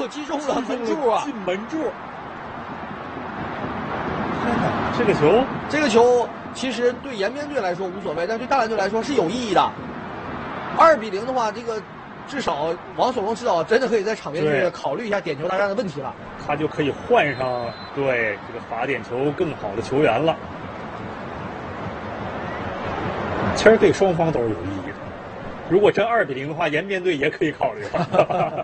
击中了门柱啊！ 进门柱！天哪，这个球其实对延边队来说无所谓，但对大连队来说是有意义的。2-0的话，这个至少王索龙指导真的可以在场边去考虑一下点球大战的问题了。 他就可以换上对这个罚点球更好的球员了。其实对双方都是有意义的。如果真2-0的话，延边队也可以考虑了。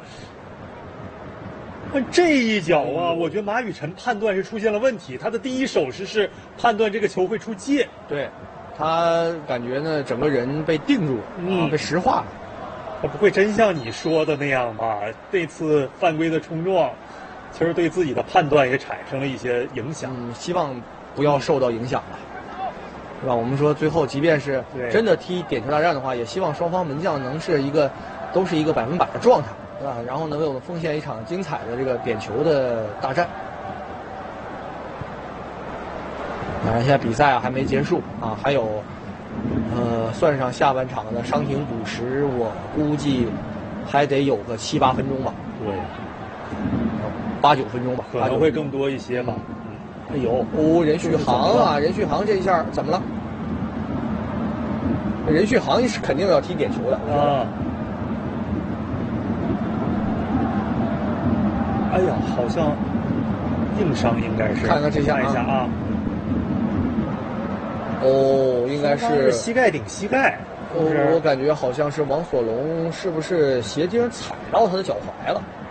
这一脚啊，我觉得马宇辰判断是出现了问题。他的第一手势是判断这个球会出界， 对，他感觉呢整个人被定住，被石化了。 他不会真像你说的那样吧？这次犯规的冲撞，其实对自己的判断也产生了一些影响。 希望不要受到影响吧，是吧？我们说最后即便是真的踢点球大战的话，也希望双方门将都是一个100%的状态。对吧？然后能为我们奉献一场精彩的这个点球的大战。现在比赛还没结束啊，还有算上下半场的伤停补时，我估计还得有个7、8分钟吧。 对 ，8、9分钟吧， 可能会更多一些吧。 哎呦，任旭航啊，任旭航这一下怎么了？任旭航是肯定要踢点球的啊。 哎呀，好像硬伤应该是。 看看这下， 看一下啊。 应该是膝盖顶膝盖。 我感觉好像是王索龙是不是鞋钉踩到他的脚踝了？